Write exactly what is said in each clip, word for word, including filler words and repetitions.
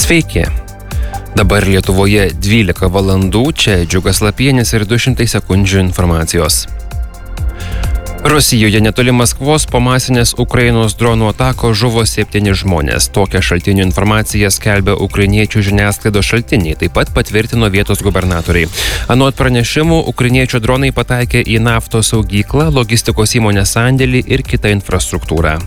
Sveiki. Dabar Lietuvoje dvylika valandų, čia Džiugas Lapienis ir du šimtai sekundžių informacijos. Rusijoje netoli Maskvos po masinės Ukrainos dronų atakos žuvo septyni žmonės. Tokią šaltinių informaciją skelbia ukrainiečių žiniasklaidos šaltiniai, taip pat patvirtino vietos gubernatoriai. Anot pranešimų, ukrainiečių dronai pataikė į naftos saugyklą, logistikos įmonės sandėlį ir kitą infrastruktūrą.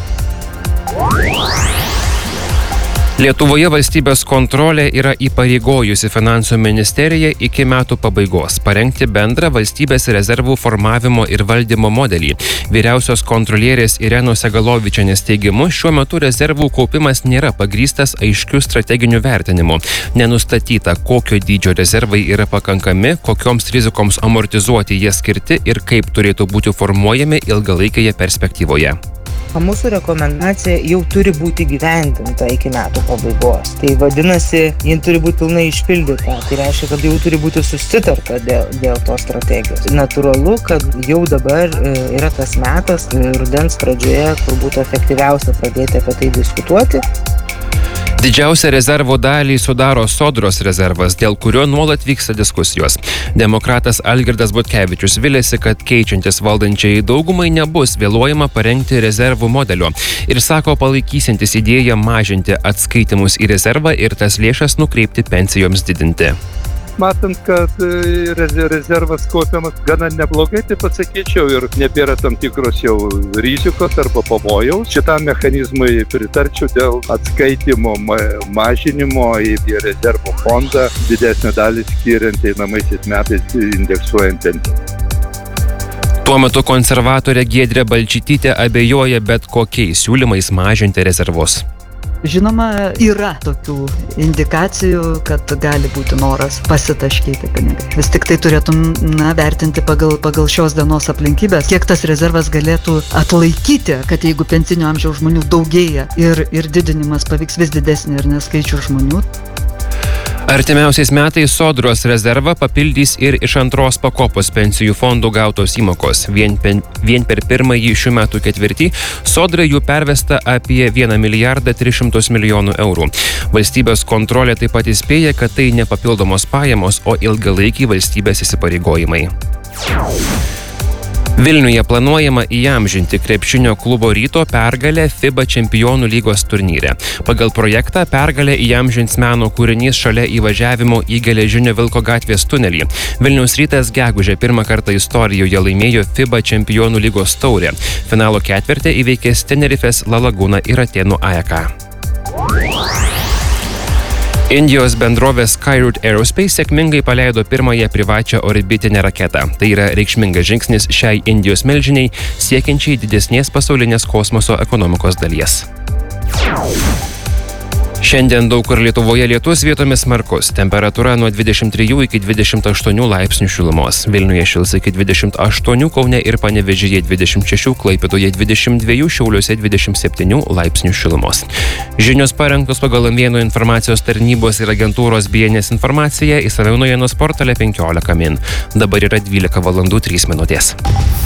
Lietuvoje valstybės kontrolė yra įpareigojusi Finansų ministeriją iki metų pabaigos parengti bendrą valstybės rezervų formavimo ir valdymo modelį. Vyriausios kontrolierės Irenos Segalovičienės teigimu, šiuo metu rezervų kaupimas nėra pagrįstas aiškių strateginių vertinimų. Nenustatyta, kokio dydžio rezervai yra pakankami, kokioms rizikoms amortizuoti jie skirti ir kaip turėtų būti formuojami ilgalaikėje perspektyvoje. Mūsų rekomendacija jau turi būti gyvendinta iki metų pabaigos. Tai vadinasi, ji turi būti pilnai išpildyta. Tai reiškia, kad jau turi būti susitarta dėl, dėl tos strategijos. Natūralu, kad jau dabar yra tas metas, rudens pradžioje, kur būtų efektyviausia pradėti apie tai diskutuoti. Didžiausią rezervo dalį sudaro Sodros rezervas, dėl kurio nuolat vyksta diskusijos. Demokratas Algirdas Butkevičius viliasi, kad keičiantis valdančiai daugumai nebus vėluojama parengti rezervų modelio ir sako palaikysintis idėją mažinti atskaitimus į rezervą ir tas lėšas nukreipti pensijoms didinti. Matant, kad rezervas kaupiamas gana neblogai, tai pasakyčiau, ir nebėra tam tikros jau rizikos arba pavojaus. Šitam mechanizmui pritarčiau dėl atskaitimo mažinimo į rezervų fondą, didesnę dalį skiriant einamaisiais metais indeksuojant pensiją. Tuo metu konservatorė Giedrė Balčytytė abejoja bet kokiais siūlymais mažinti rezervus. Žinoma, yra tokių indikacijų, kad gali būti noras pasitaškyti pinigai. Vis tik tai turėtum na, vertinti pagal, pagal šios dienos aplinkybės, kiek tas rezervas galėtų atlaikyti, kad jeigu pensinio amžiaus žmonių daugėja ir, ir didinimas pavyks vis didesnį ir neskaičių žmonių. Artimiausiais metais Sodros rezervą papildys ir iš antros pakopos pensijų fondų gautos įmokos. Vien, pen, vien per pirmąjį šių metų ketvirtį Sodrai jų pervesta apie vieną milijardą tris šimtus milijonų eurų. Valstybės kontrolė taip pat įspėja, kad tai ne papildomos pajamos, o ilgalaikiai valstybės įsipareigojimai. Vilniuje planuojama įamžinti krepšinio klubo Ryto pergalę FIBA čempionų lygos turnyre. Pagal projektą pergalę įamžins meno kūrinys šalia įvažiavimo į Geležinio Vilko gatvės tunelį. Vilniaus Rytas gegužę pirmą kartą istorijoje laimėjo FIBA čempionų lygos taurę. Finalo ketverte įveikęs Tenerifės La Laguna ir Atėnų A E K. Indijos bendrovė Skyroot Aerospace sėkmingai paleido pirmąją privačią orbitinę raketą. Tai yra reikšmingas žingsnis šiai Indijos milžiniai, siekiančiai didesnės pasaulinės kosmoso ekonomikos dalies. Šiandien daug kur Lietuvoje lietus, vietomis smarkus. Temperatūra nuo dvidešimt trijų iki dvidešimt aštuonių laipsnių šilumos. Vilniuje šils iki dvidešimt aštuonių, Kaune ir Panevėžyje dvidešimt šešių, Klaipėdoje dvidešimt dviejų, Šiauliuose dvidešimt septynių laipsnių šilumos. Žinios parengtos pagal Vieno informacijos tarnybos ir agentūros B N S informaciją, išsamiau naujienų portale penkiolika min. Dabar yra dvylika valandų trys minutės.